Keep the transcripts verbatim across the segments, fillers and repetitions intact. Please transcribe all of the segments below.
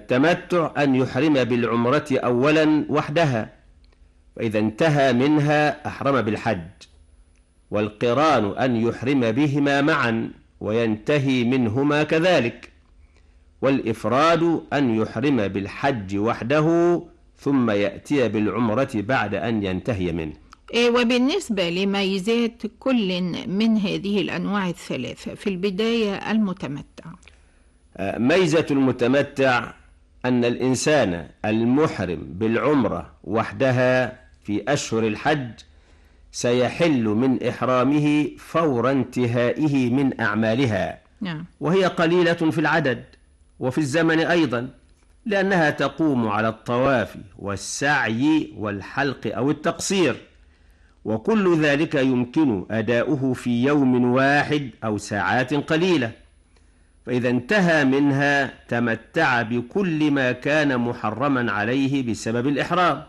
التمتع أن يحرم بالعمرة أولا وحدها، فإذا انتهى منها أحرم بالحج. والقران أن يحرم بهما معا وينتهي منهما كذلك. والإفراد أن يحرم بالحج وحده ثم يأتي بالعمرة بعد أن ينتهي منه. وبالنسبة لميزات كل من هذه الأنواع الثلاثة، في البداية المتمتع. ميزة المتمتع أن الإنسان المحرم بالعمرة وحدها في أشهر الحج سيحل من إحرامه فور انتهائه من أعمالها، نعم. وهي قليلة في العدد وفي الزمن أيضا، لأنها تقوم على الطواف والسعي والحلق أو التقصير، وكل ذلك يمكن أداؤه في يوم واحد أو ساعات قليلة. فإذا انتهى منها تمتع بكل ما كان محرما عليه بسبب الإحرام.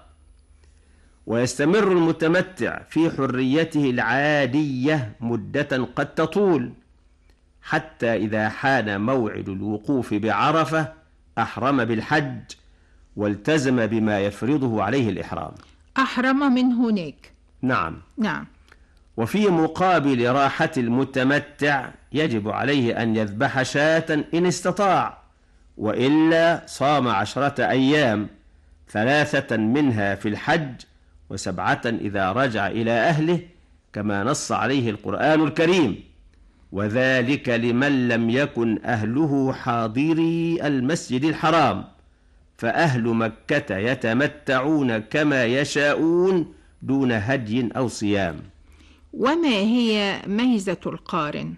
ويستمر المتمتع في حريته العادية مدة قد تطول، حتى إذا حان موعد الوقوف بعرفة أحرم بالحج والتزم بما يفرضه عليه الإحرام. أحرم من هناك. نعم نعم. وفي مقابل راحة المتمتع يجب عليه أن يذبح شاة إن استطاع، وإلا صام عشرة أيام، ثلاثة منها في الحج وسبعة إذا رجع إلى أهله، كما نص عليه القرآن الكريم: وذلك لمن لم يكن أهله حاضري المسجد الحرام، فأهل مكة يتمتعون كما يشاءون دون هدي أو صيام. وما هي ميزة القارن؟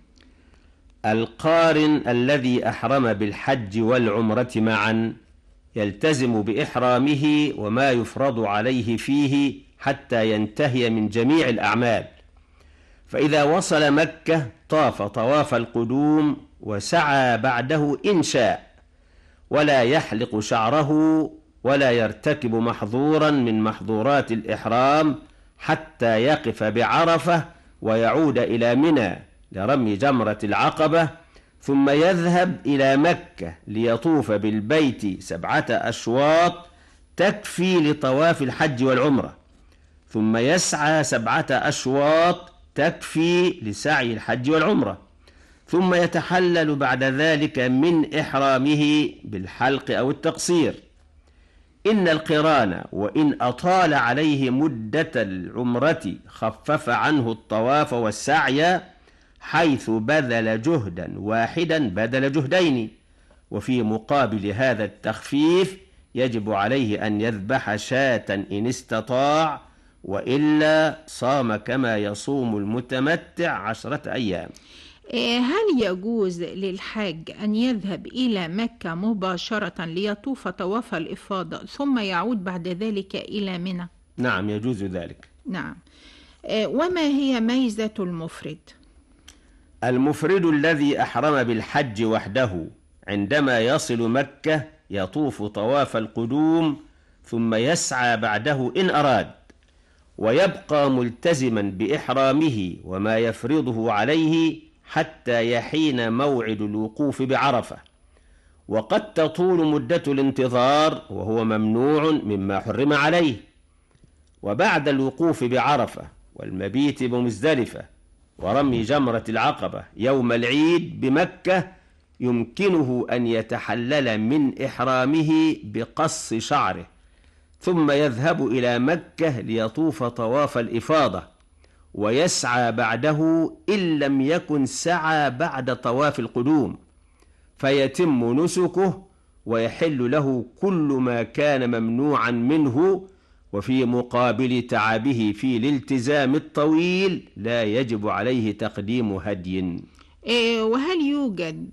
القارن الذي أحرم بالحج والعمرة معا يلتزم بإحرامه وما يفرض عليه فيه حتى ينتهي من جميع الأعمال. فإذا وصل مكة طاف طواف القدوم وسعى بعده إن شاء، ولا يحلق شعره ولا يرتكب محظورا من محظورات الإحرام حتى يقف بعرفة ويعود إلى منى لرمي جمرة العقبة، ثم يذهب إلى مكة ليطوف بالبيت سبعة أشواط تكفي لطواف الحج والعمرة، ثم يسعى سبعة أشواط تكفي لسعي الحج والعمرة، ثم يتحلل بعد ذلك من إحرامه بالحلق أو التقصير. إن القران وإن أطال عليه مدة العمرة خفف عنه الطواف والسعي، حيث بذل جهدا واحدا بدل جهدين. وفي مقابل هذا التخفيف يجب عليه أن يذبح شاة إن استطاع، وإلا صام كما يصوم المتمتع عشرة أيام. هل يجوز للحاج أن يذهب إلى مكة مباشرة ليطوف طواف الإفاضة ثم يعود بعد ذلك إلى منى؟ نعم يجوز ذلك. نعم. وما هي ميزة المفرد؟ المفرد الذي أحرم بالحج وحده عندما يصل مكة يطوف طواف القدوم ثم يسعى بعده إن أراد، ويبقى ملتزما بإحرامه وما يفرضه عليه حتى يحين موعد الوقوف بعرفة. وقد تطول مدة الانتظار وهو ممنوع مما حرم عليه. وبعد الوقوف بعرفة والمبيت بمزدلفة ورمي جمرة العقبة يوم العيد بمكة يمكنه أن يتحلل من إحرامه بقص شعره، ثم يذهب إلى مكة ليطوف طواف الإفاضة ويسعى بعده إن لم يكن سعى بعد طواف القدوم، فيتم نسكه ويحل له كل ما كان ممنوعا منه. وفي مقابل تعبه في الالتزام الطويل لا يجب عليه تقديم هدي. وهل يوجد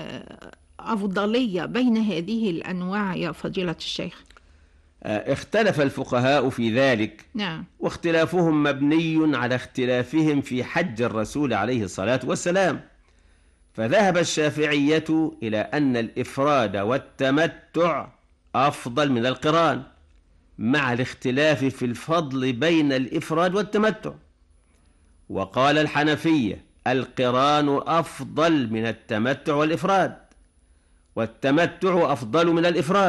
أفضلية بين هذه الأنواع يا فضيلة الشيخ؟ اختلف الفقهاء في ذلك. نعم. واختلافهم مبني على اختلافهم في حج الرسول عليه الصلاة والسلام. فذهب الشافعية إلى أن الإفراد والتمتع أفضل من القران، مع الاختلاف في الفضل بين الإفراد والتمتع. وقال الحنفية القران أفضل من التمتع والإفراد، والتمتع أفضل من الإفراد.